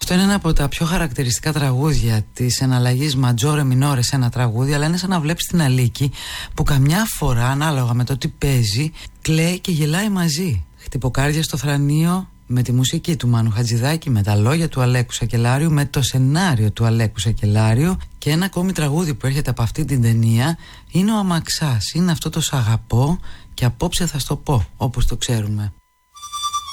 Αυτό είναι ένα από τα πιο χαρακτηριστικά τραγούδια της εναλλαγής ματζόρε μινόρε σε ένα τραγούδι, αλλά είναι σαν να βλέπεις την Αλίκη που καμιά φορά, ανάλογα με το τι παίζει, κλαίει και γελάει μαζί. Χτυποκάρδια στο θρανείο, με τη μουσική του Μάνου Χατζηδάκη, με τα λόγια του Αλέκου Σακελάριου, με το σενάριο του Αλέκου Σακελάριου. Και ένα ακόμη τραγούδι που έρχεται από αυτή την ταινία είναι ο Αμαξάς. Είναι αυτό το «Σ' αγαπώ και απόψε θα στο πω», όπως το ξέρουμε.